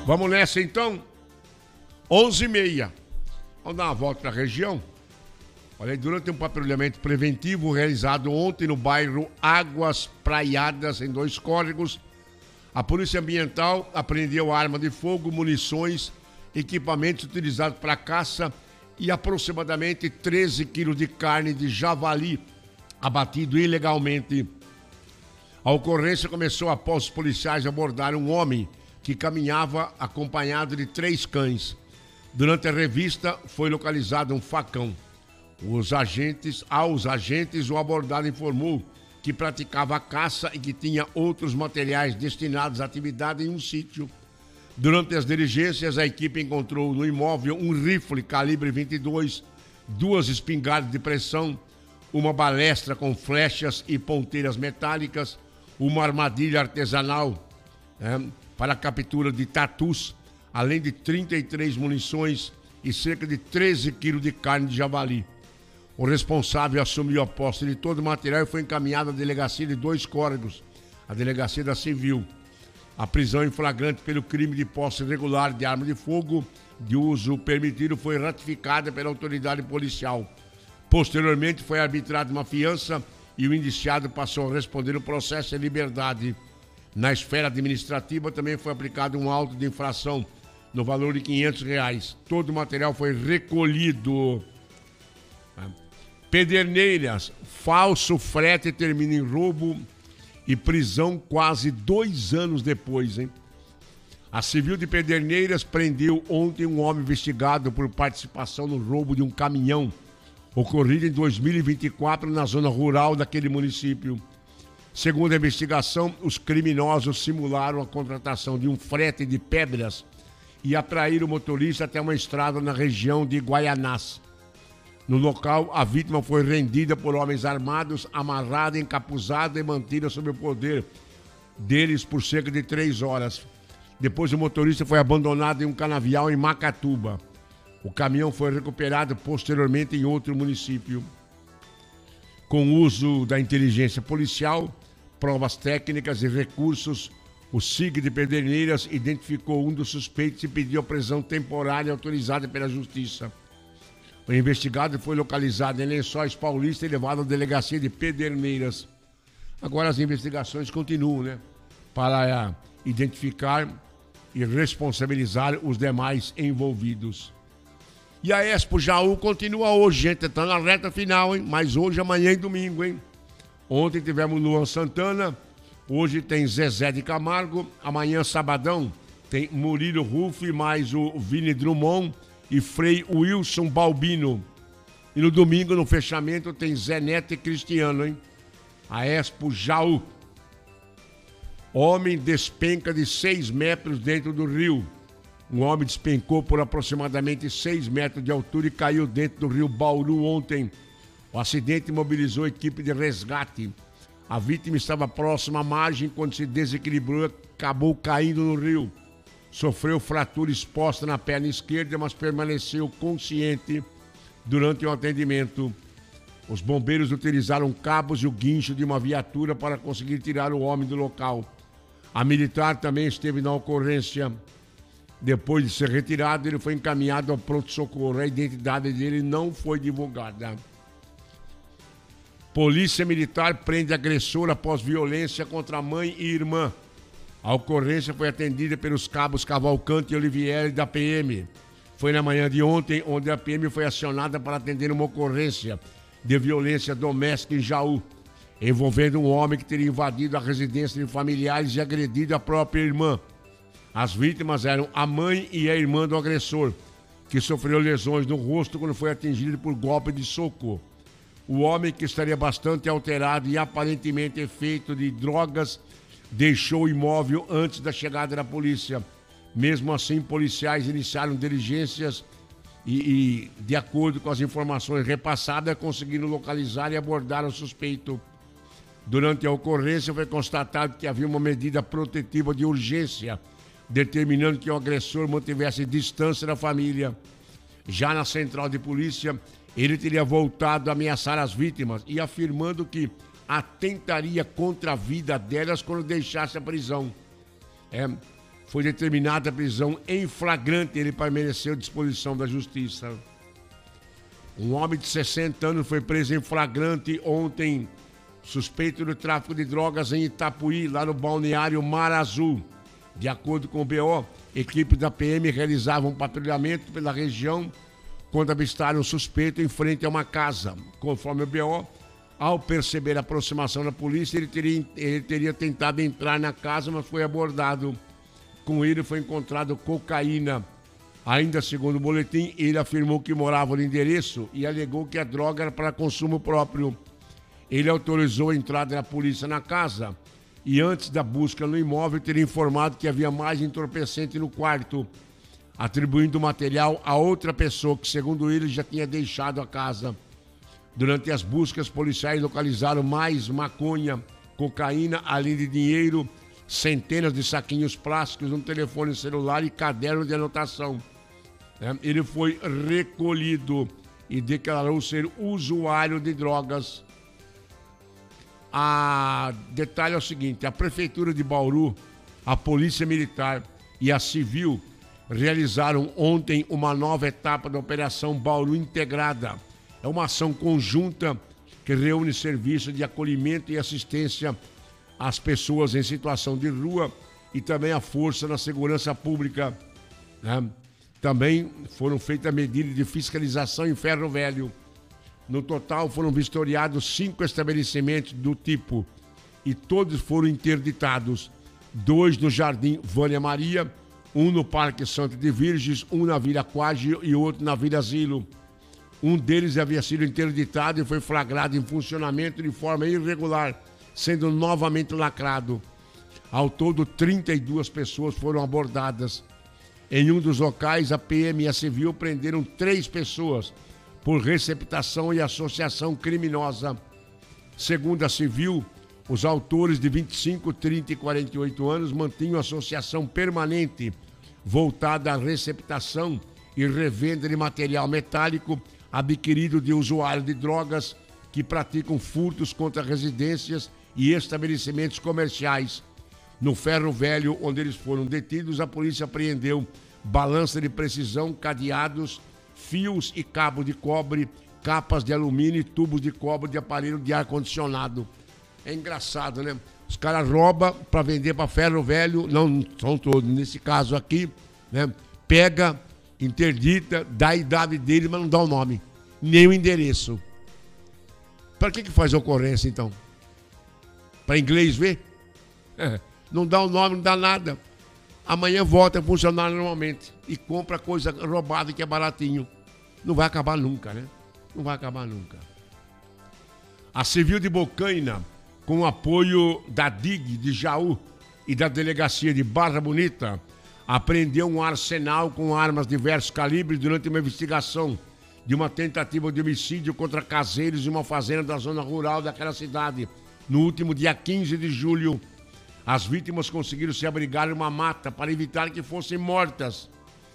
Vamos nessa então? 11h30. Vamos dar uma volta para a região? Olha aí, durante um patrulhamento preventivo realizado ontem no bairro Águas Praiadas, em 2 córregos, a Polícia Ambiental apreendeu arma de fogo, munições, equipamentos utilizados para caça e aproximadamente 13 quilos de carne de javali abatido ilegalmente. A ocorrência começou após os policiais abordarem um homem que caminhava acompanhado de 3 cães. Durante a revista foi localizado um facão. Aos agentes, o abordado informou que praticava caça e que tinha outros materiais destinados à atividade em um sítio. Durante as diligências, a equipe encontrou no imóvel um rifle calibre 22, 2 espingardas de pressão, uma balestra com flechas e ponteiras metálicas, uma armadilha artesanal para a captura de tatus, além de 33 munições e cerca de 13 quilos de carne de javali. O responsável assumiu a posse de todo o material e foi encaminhado à delegacia de 2 córregos, a delegacia da Civil. A prisão em flagrante pelo crime de posse irregular de arma de fogo de uso permitido foi ratificada pela autoridade policial. Posteriormente foi arbitrada uma fiança e o indiciado passou a responder o processo em liberdade. Na esfera administrativa também foi aplicado um auto de infração no valor de R$500. Todo o material foi recolhido. Pederneiras, falso frete termina em roubo e prisão quase 2 anos depois, hein? A Civil de Pederneiras prendeu ontem um homem investigado por participação no roubo de um caminhão ocorrido em 2024 na zona rural daquele município. Segundo a investigação, os criminosos simularam a contratação de um frete de pedras e atraíram o motorista até uma estrada na região de Guaianás. No local, a vítima foi rendida por homens armados, amarrada, encapuzada e mantida sob o poder deles por cerca de 3 horas. Depois, o motorista foi abandonado em um canavial em Macatuba. O caminhão foi recuperado posteriormente em outro município. Com o uso da inteligência policial, provas técnicas e recursos, o SIG de Pederneiras identificou um dos suspeitos e pediu a prisão temporária autorizada pela Justiça. O investigado foi localizado em Lençóis Paulista e levado à delegacia de Pederneiras. Agora as investigações continuam, né? Para identificar e responsabilizar os demais envolvidos. E a Expo Jaú continua hoje, gente. Está na reta final, hein? Mas hoje, amanhã e domingo, hein? Ontem tivemos Luan Santana. Hoje tem Zezé de Camargo. Amanhã, sabadão, tem Murilo Ruff, mais o Vini Drummond e Frei Wilson Balbino. E no domingo, no fechamento, tem Zé Neto e Cristiano, hein? A Expo Jaú. Homem despenca de 6 metros dentro do rio. Um homem despencou por aproximadamente 6 metros de altura e caiu dentro do rio Bauru ontem. O acidente mobilizou a equipe de resgate. A vítima estava próxima à margem quando se desequilibrou e acabou caindo no rio. Sofreu fratura exposta na perna esquerda, mas permaneceu consciente durante o atendimento. Os bombeiros utilizaram cabos e o guincho de uma viatura para conseguir tirar o homem do local. A militar também esteve na ocorrência. Depois de ser retirado, ele foi encaminhado ao pronto-socorro. A identidade dele não foi divulgada. Polícia Militar prende agressor após violência contra mãe e irmã. A ocorrência foi atendida pelos cabos Cavalcante e Olivieri da PM. Foi na manhã de ontem, onde a PM foi acionada para atender uma ocorrência de violência doméstica em Jaú, envolvendo um homem que teria invadido a residência de familiares e agredido a própria irmã. As vítimas eram a mãe e a irmã do agressor, que sofreu lesões no rosto quando foi atingido por golpe de soco. O homem, que estaria bastante alterado e aparentemente efeito de drogas, deixou o imóvel antes da chegada da polícia. Mesmo assim, policiais iniciaram diligências e de acordo com as informações repassadas, conseguiram localizar e abordar o suspeito. Durante a ocorrência, foi constatado que havia uma medida protetiva de urgência, determinando que o agressor mantivesse distância da família. Já na central de polícia, ele teria voltado a ameaçar as vítimas e afirmando que atentaria contra a vida delas quando deixasse a prisão. foi determinada a prisão em flagrante. Ele permaneceu à disposição da justiça. Um homem de 60 anos foi preso em flagrante ontem, suspeito do tráfico de drogas em Itapuí, lá no balneário Mar Azul. De acordo com o BO, equipes da PM realizavam patrulhamento pela região quando avistaram o suspeito em frente a uma casa. Conforme o BO, ao perceber a aproximação da polícia, ele teria tentado entrar na casa, mas foi abordado. Com ele foi encontrado cocaína. Ainda segundo o boletim, ele afirmou que morava no endereço e alegou que a droga era para consumo próprio. Ele autorizou a entrada da polícia na casa e antes da busca no imóvel teria informado que havia mais entorpecente no quarto, atribuindo o material a outra pessoa que, segundo ele, já tinha deixado a casa. Durante as buscas, policiais localizaram mais maconha, cocaína, além de dinheiro, centenas de saquinhos plásticos, um telefone celular e caderno de anotação. Ele foi recolhido e declarou ser usuário de drogas. Detalhe é o seguinte: a Prefeitura de Bauru, a Polícia Militar e a Civil realizaram ontem uma nova etapa da Operação Bauru Integrada. É uma ação conjunta que reúne serviços de acolhimento e assistência às pessoas em situação de rua e também a força na segurança pública. Também foram feitas medidas de fiscalização em Ferro Velho. No total, foram vistoriados 5 estabelecimentos do tipo e todos foram interditados. 2 no Jardim Vânia Maria, 1 no Parque Santa de Virges, 1 na Vila Quaggi e outro na Vila Asilo. Um deles havia sido interditado e foi flagrado em funcionamento de forma irregular, sendo novamente lacrado. Ao todo, 32 pessoas foram abordadas. Em um dos locais, a PM e a Civil prenderam 3 pessoas por receptação e associação criminosa. Segundo a Civil, os autores de 25, 30 e 48 anos mantinham associação permanente voltada à receptação e revenda de material metálico adquirido de usuários de drogas que praticam furtos contra residências e estabelecimentos comerciais. No Ferro Velho, onde eles foram detidos, a polícia apreendeu balança de precisão, cadeados, fios e cabos de cobre, capas de alumínio e tubos de cobre de aparelho de ar-condicionado. É engraçado, né? Os caras roubam para vender para Ferro Velho, não são todos, nesse caso aqui, né? Pega, interdita, dá a idade dele, mas não dá o nome, nem o endereço. Para que faz ocorrência, então? Para inglês ver? Não dá o nome, não dá nada. Amanhã volta a funcionar normalmente e compra coisa roubada que é baratinho. Não vai acabar nunca, né? Não vai acabar nunca. A Civil de Bocaina, com o apoio da DIG de Jaú e da Delegacia de Barra Bonita, apreendeu um arsenal com armas de diversos calibres durante uma investigação de uma tentativa de homicídio contra caseiros em uma fazenda da zona rural daquela cidade, no último dia 15 de julho. As vítimas conseguiram se abrigar em uma mata para evitar que fossem mortas.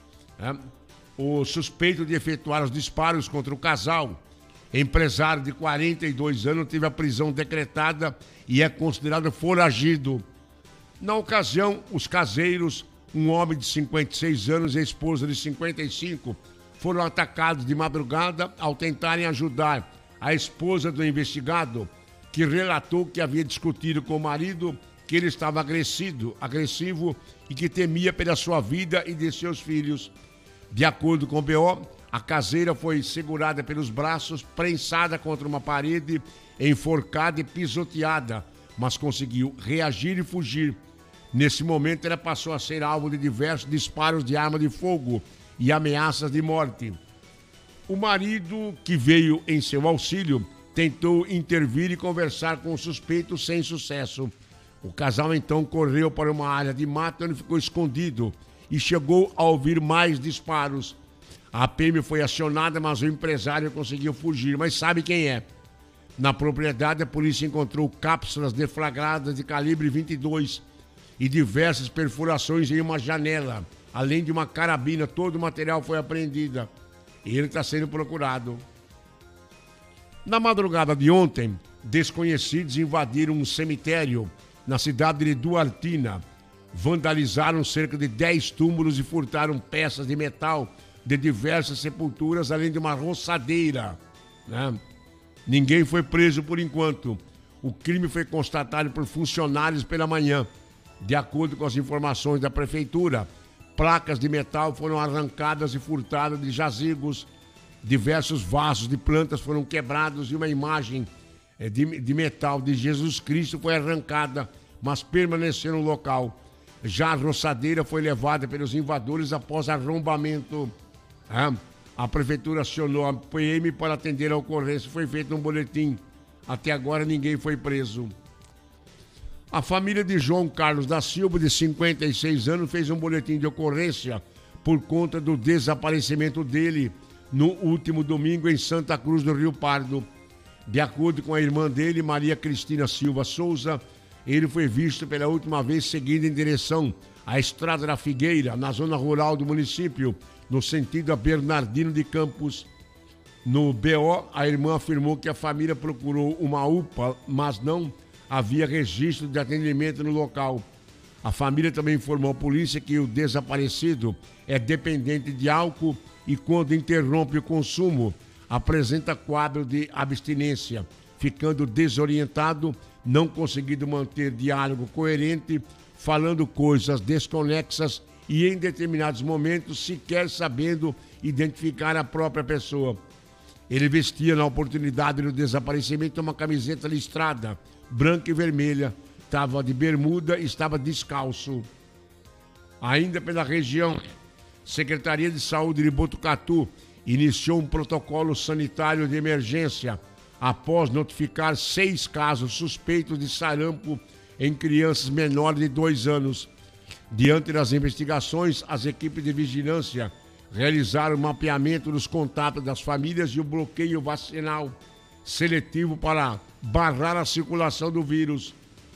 O suspeito de efetuar os disparos contra o casal, empresário de 42 anos, teve a prisão decretada e é considerado foragido. Na ocasião, os caseiros, um homem de 56 anos e a esposa de 55, foram atacados de madrugada ao tentarem ajudar a esposa do investigado, que relatou que havia discutido com o marido, que ele estava agressivo e que temia pela sua vida e de seus filhos. De acordo com o BO, a caseira foi segurada pelos braços, prensada contra uma parede, enforcada e pisoteada, mas conseguiu reagir e fugir. Nesse momento, ela passou a ser alvo de diversos disparos de arma de fogo e ameaças de morte. O marido, que veio em seu auxílio, tentou intervir e conversar com o suspeito sem sucesso. O casal então correu para uma área de mata onde ficou escondido e chegou a ouvir mais disparos. A PM foi acionada, mas o empresário conseguiu fugir. Mas sabe quem é? Na propriedade, a polícia encontrou cápsulas deflagradas de calibre 22 e diversas perfurações em uma janela, além de uma carabina. Todo o material foi apreendido e ele está sendo procurado. Na madrugada de ontem, desconhecidos invadiram um cemitério na cidade de Duartina. vandalizaram cerca de 10 túmulos e furtaram peças de metal de diversas sepulturas, além de uma roçadeira, né? Ninguém foi preso por enquanto. O crime foi constatado por funcionários pela manhã. De acordo com as informações da prefeitura, placas de metal foram arrancadas e furtadas de jazigos, diversos vasos de plantas foram quebrados e uma imagem de metal de Jesus Cristo foi arrancada, mas permaneceu no local. Já a roçadeira foi levada pelos invasores após arrombamento. A prefeitura acionou a PM para atender a ocorrência. Foi feito um boletim. Até agora ninguém foi preso. A família de João Carlos da Silva, de 56 anos, fez um boletim de ocorrência por conta do desaparecimento dele no último domingo em Santa Cruz do Rio Pardo. De acordo com a irmã dele, Maria Cristina Silva Souza, ele foi visto pela última vez seguindo em direção à Estrada da Figueira, na zona rural do município, no sentido a Bernardino de Campos. No BO, a irmã afirmou que a família procurou uma UPA, mas não havia registro de atendimento no local. A família também informou à polícia que o desaparecido é dependente de álcool e, quando interrompe o consumo, apresenta quadro de abstinência, ficando desorientado, não conseguindo manter diálogo coerente, falando coisas desconexas e, em determinados momentos, sequer sabendo identificar a própria pessoa. Ele vestia, na oportunidade do desaparecimento, uma camiseta listrada, branca e vermelha, estava de bermuda e estava descalço. Ainda pela região, Secretaria de Saúde de Botucatu iniciou um protocolo sanitário de emergência após notificar 6 casos suspeitos de sarampo em crianças menores de 2 anos. Diante das investigações, as equipes de vigilância realizaram o mapeamento dos contatos das famílias e o bloqueio vacinal seletivo para barrar a circulação do vírus.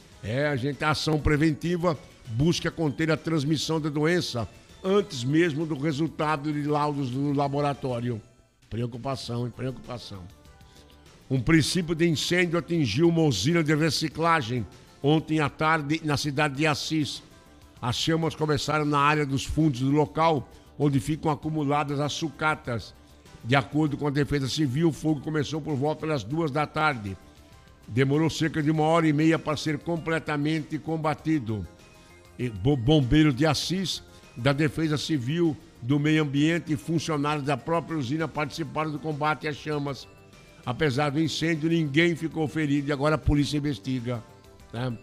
A ação preventiva busca conter a transmissão da doença antes mesmo do resultado de laudos do laboratório. Preocupação, preocupação. Um princípio de incêndio atingiu uma usina de reciclagem ontem à tarde na cidade de Assis. As chamas começaram na área dos fundos do local, onde ficam acumuladas as sucatas. De acordo com a Defesa Civil, o fogo começou por volta das 2 da tarde. Demorou cerca de 1h30 para ser completamente combatido. Bombeiros de Assis, da Defesa Civil, do Meio Ambiente e funcionários da própria usina participaram do combate às chamas. Apesar do incêndio, ninguém ficou ferido e agora a polícia investiga, né?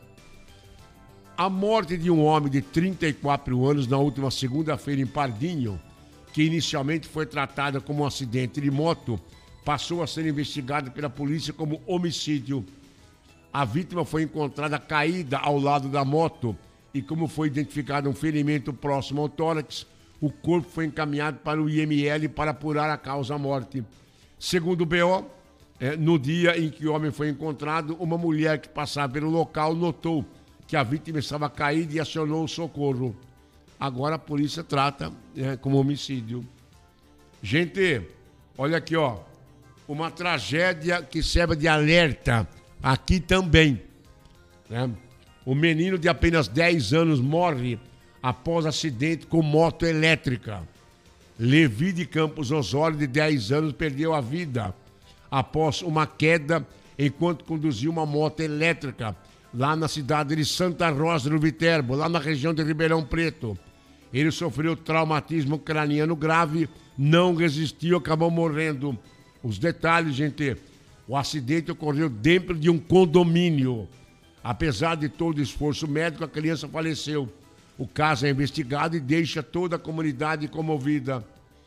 A morte de um homem de 34 anos na última segunda-feira em Pardinho, que inicialmente foi tratada como um acidente de moto, passou a ser investigada pela polícia como homicídio. A vítima foi encontrada caída ao lado da moto e, como foi identificado um ferimento próximo ao tórax, o corpo foi encaminhado para o IML para apurar a causa-morte. Segundo o BO, no dia em que o homem foi encontrado, uma mulher que passava pelo local notou que a vítima estava caída e acionou o socorro. Agora a polícia trata como homicídio. Gente, olha aqui, ó. Uma tragédia que serve de alerta aqui também, né? O menino de apenas 10 anos morre após acidente com moto elétrica. Levi de Campos Osório, de 10 anos, perdeu a vida após uma queda enquanto conduzia uma moto elétrica lá na cidade de Santa Rosa do Viterbo, lá na região de Ribeirão Preto. Ele sofreu traumatismo craniano grave, não resistiu, acabou morrendo. Os detalhes, gente, o acidente ocorreu dentro de um condomínio. Apesar de todo o esforço médico, a criança faleceu. O caso é investigado e deixa toda a comunidade comovida.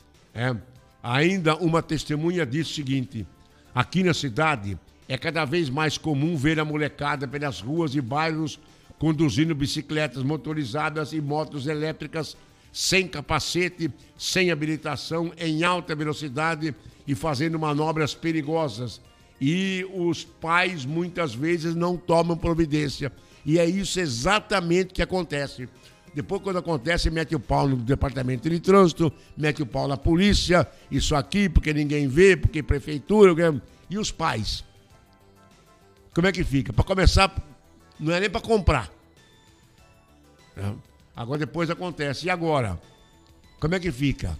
Ainda uma testemunha disse o seguinte: aqui na cidade é cada vez mais comum ver a molecada pelas ruas e bairros conduzindo bicicletas motorizadas e motos elétricas sem capacete, sem habilitação, em alta velocidade e fazendo manobras perigosas. E os pais muitas vezes não tomam providência. E é isso exatamente que acontece. Depois, quando acontece, mete o pau no departamento de trânsito, mete o pau na polícia, isso aqui, porque ninguém vê, porque prefeitura. E os pais? Como é que fica? Para começar, não é nem para comprar. Agora depois acontece. E agora? Como é que fica?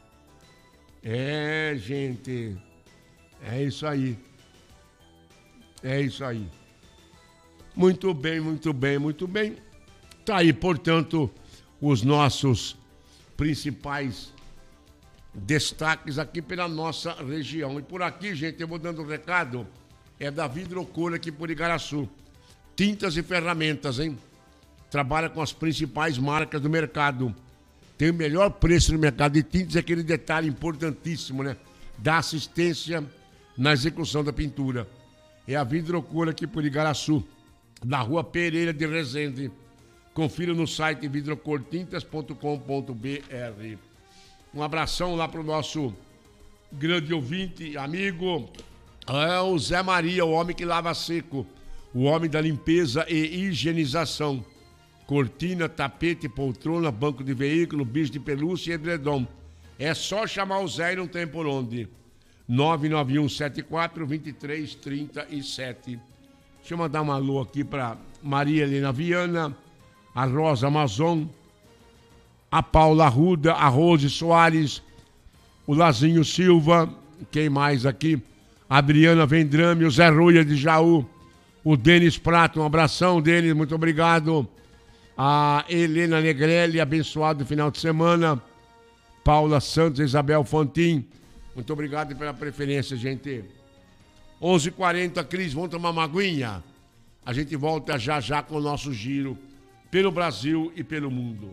Gente, é isso aí. É isso aí. Muito bem, muito bem, muito bem. Tá aí, portanto, os nossos principais destaques aqui pela nossa região. E por aqui, gente, eu vou dando um recado, é da Vidrocor aqui por Igaraçu. Tintas e ferramentas, hein? Trabalha com as principais marcas do mercado. Tem o melhor preço no mercado de tintas, é aquele detalhe importantíssimo, né? Da assistência na execução da pintura. É a Vidrocor aqui por Igaraçu, na Rua Pereira de Resende. Confira no site vidrocortintas.com.br. Um abração lá pro nosso grande ouvinte, amigo, o Zé Maria, o homem que lava seco, o homem da limpeza e higienização. Cortina, tapete, poltrona, banco de veículo, bicho de pelúcia e edredom. É só chamar o Zé e não tem por onde. 99174-2337. Deixa eu mandar um alô aqui para Maria Helena Viana, a Rosa Amazon, a Paula Arruda, a Rose Soares, o Lazinho Silva, quem mais aqui? A Adriana Vendrame, o Zé Ruia de Jaú, o Denis Prato, um abração, Denis, muito obrigado. A Helena Negrelli, abençoado final de semana. Paula Santos, Isabel Fontin, muito obrigado pela preferência, gente. 11h40, Cris, vamos tomar uma aguinha? A gente volta já já com o nosso giro pelo Brasil e pelo mundo.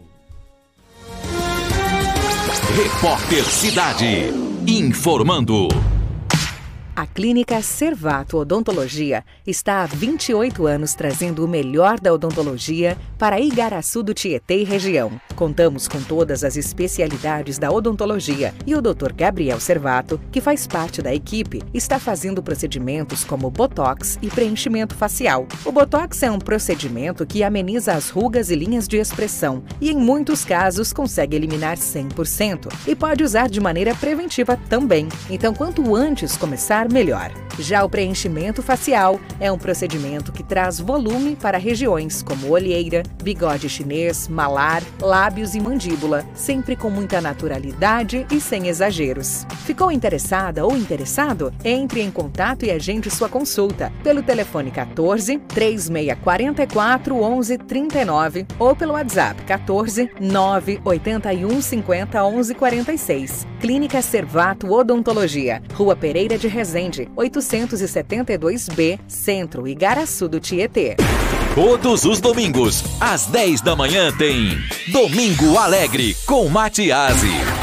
Repórter Cidade, informando. A Clínica Servato Odontologia está há 28 anos trazendo o melhor da odontologia para Igaraçu do Tietê e região. Contamos com todas as especialidades da odontologia e o Dr. Gabriel Servato, que faz parte da equipe, está fazendo procedimentos como botox e preenchimento facial. O botox é um procedimento que ameniza as rugas e linhas de expressão e, em muitos casos, consegue eliminar 100% e pode usar de maneira preventiva também. Então, quanto antes começar, melhor. Já o preenchimento facial é um procedimento que traz volume para regiões como olheira, bigode chinês, malar, lábios e mandíbula, sempre com muita naturalidade e sem exageros. Ficou interessada ou interessado? Entre em contato e agende sua consulta pelo telefone 14 3644 1139 ou pelo WhatsApp 14 981 50 1146. Clínica Servato Odontologia, Rua Pereira de Resende, 872B, Centro, Igaraçu do Tietê. Todos os domingos, às 10 da manhã, tem Domingo Alegre com Matiasi.